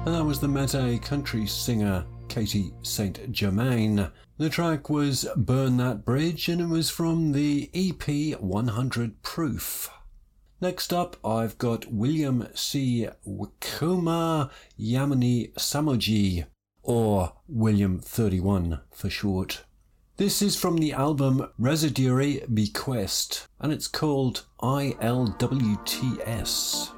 and that was the Métis country singer Katie St. Germain. The track was Burn That Bridge, and it was from the EP 100 Proof. Next up, I've got William C. Wikoma Yamini Samoji, or William 31 for short. This is from the album Residuary Bequest, and it's called ILWTS.